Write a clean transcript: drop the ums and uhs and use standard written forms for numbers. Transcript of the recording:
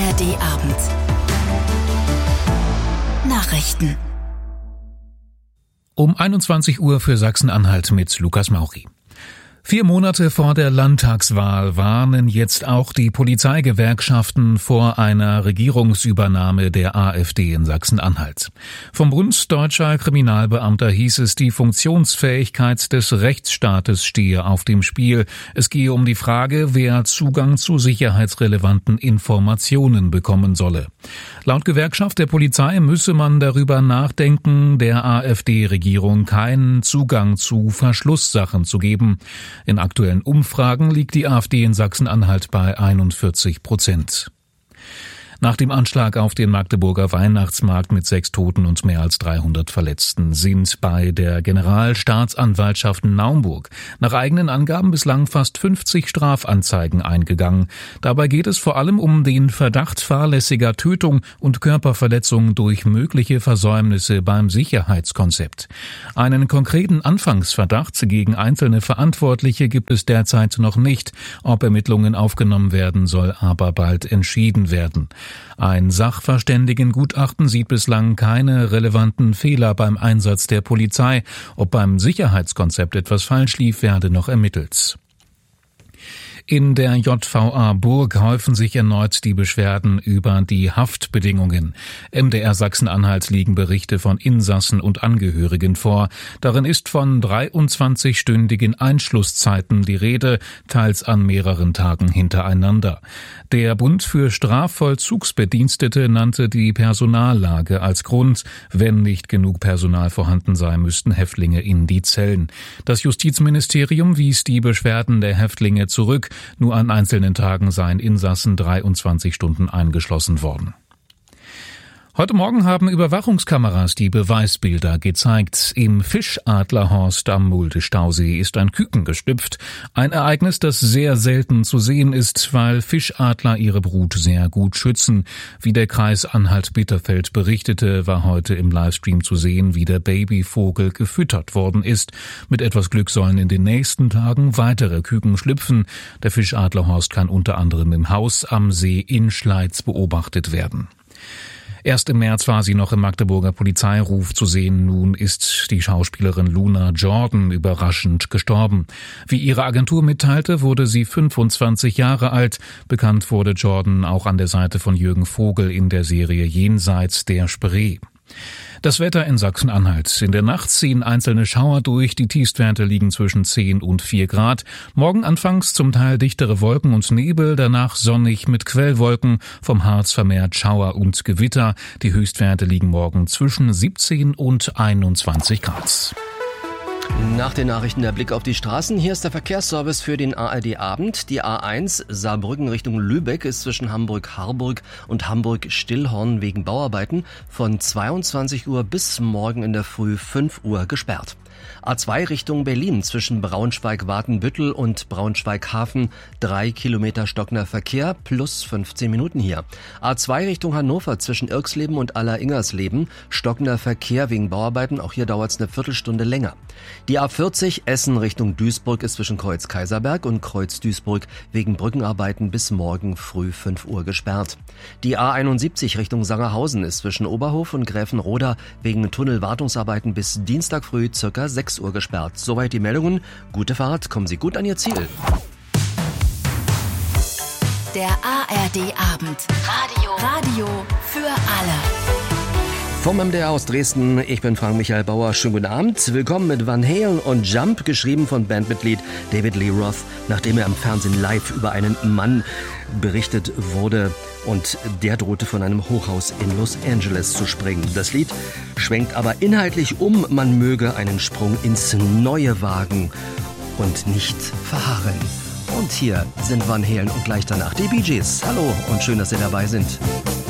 ARD-Abend. Nachrichten. Um 21 Uhr für Sachsen-Anhalt mit Lukas Mauchi. 4 Monate vor der Landtagswahl warnen jetzt auch die Polizeigewerkschaften vor einer Regierungsübernahme der AfD in Sachsen-Anhalt. Vom Bund Deutscher Kriminalbeamter hieß es, die Funktionsfähigkeit des Rechtsstaates stehe auf dem Spiel. Es gehe um die Frage, wer Zugang zu sicherheitsrelevanten Informationen bekommen solle. Laut Gewerkschaft der Polizei müsse man darüber nachdenken, der AfD-Regierung keinen Zugang zu Verschlusssachen zu geben. In aktuellen Umfragen liegt die AfD in Sachsen-Anhalt bei 41%. Nach dem Anschlag auf den Magdeburger Weihnachtsmarkt mit 6 Toten und mehr als 300 Verletzten sind bei der Generalstaatsanwaltschaft Naumburg nach eigenen Angaben bislang fast 50 Strafanzeigen eingegangen. Dabei geht es vor allem um den Verdacht fahrlässiger Tötung und Körperverletzung durch mögliche Versäumnisse beim Sicherheitskonzept. Einen konkreten Anfangsverdacht gegen einzelne Verantwortliche gibt es derzeit noch nicht. Ob Ermittlungen aufgenommen werden, soll aber bald entschieden werden. Ein Sachverständigengutachten sieht bislang keine relevanten Fehler beim Einsatz der Polizei. Ob beim Sicherheitskonzept etwas falsch lief, werde noch ermittelt. In der JVA Burg häufen sich erneut die Beschwerden über die Haftbedingungen. MDR Sachsen-Anhalt liegen Berichte von Insassen und Angehörigen vor. Darin ist von 23-stündigen Einschlusszeiten die Rede, teils an mehreren Tagen hintereinander. Der Bund für Strafvollzugsbedienstete nannte die Personallage als Grund. Wenn nicht genug Personal vorhanden sei, müssten Häftlinge in die Zellen. Das Justizministerium wies die Beschwerden der Häftlinge zurück. Nur an einzelnen Tagen seien Insassen 23 Stunden eingeschlossen worden. Heute Morgen haben Überwachungskameras die Beweisbilder gezeigt. Im Fischadlerhorst am Mulde-Stausee ist ein Küken geschlüpft. Ein Ereignis, das sehr selten zu sehen ist, weil Fischadler ihre Brut sehr gut schützen. Wie der Kreis Anhalt-Bitterfeld berichtete, war heute im Livestream zu sehen, wie der Babyvogel gefüttert worden ist. Mit etwas Glück sollen in den nächsten Tagen weitere Küken schlüpfen. Der Fischadlerhorst kann unter anderem im Haus am See in Schleiz beobachtet werden. Erst im März war sie noch im Magdeburger Polizeiruf zu sehen. Nun ist die Schauspielerin Luna Jordan überraschend gestorben. Wie ihre Agentur mitteilte, wurde sie 25 Jahre alt. Bekannt wurde Jordan auch an der Seite von Jürgen Vogel in der Serie Jenseits der Spree. Das Wetter in Sachsen-Anhalt. In der Nacht ziehen einzelne Schauer durch. Die Tiefstwerte liegen zwischen 10 und 4 Grad. Morgen anfangs zum Teil dichtere Wolken und Nebel, danach sonnig mit Quellwolken. Vom Harz vermehrt Schauer und Gewitter. Die Höchstwerte liegen morgen zwischen 17 und 21 Grad. Nach den Nachrichten der Blick auf die Straßen. Hier ist der Verkehrsservice für den ARD-Abend. Die A1 Saarbrücken Richtung Lübeck ist zwischen Hamburg-Harburg und Hamburg-Stillhorn wegen Bauarbeiten von 22 Uhr bis morgen in der Früh 5 Uhr gesperrt. A2 Richtung Berlin zwischen Braunschweig-Watenbüttel und Braunschweig-Hafen 3 Kilometer stockender Verkehr plus 15 Minuten hier. A2 Richtung Hannover zwischen Irxleben und Aller-Ingersleben stockender Verkehr wegen Bauarbeiten, auch hier dauert es eine Viertelstunde länger. Die A40 Essen Richtung Duisburg ist zwischen Kreuz Kaiserberg und Kreuz Duisburg wegen Brückenarbeiten bis morgen früh 5 Uhr gesperrt. Die A71 Richtung Sangerhausen ist zwischen Oberhof und Gräfenroda wegen Tunnelwartungsarbeiten bis Dienstag früh ca. 6 Uhr gesperrt. Soweit die Meldungen. Gute Fahrt, kommen Sie gut an Ihr Ziel. Der ARD-Abend. Radio für alle. Vom MDR aus Dresden, ich bin Frank-Michael Bauer. Schönen guten Abend. Willkommen mit Van Halen und Jump, geschrieben von Bandmitglied David Lee Roth, nachdem er im Fernsehen live über einen Mann berichtet wurde und der drohte von einem Hochhaus in Los Angeles zu springen. Das Lied schwenkt aber inhaltlich um, man möge einen Sprung ins Neue wagen und nicht verharren. Und hier sind Van Halen und gleich danach die Bee Gees. Hallo und schön, dass Sie dabei sind.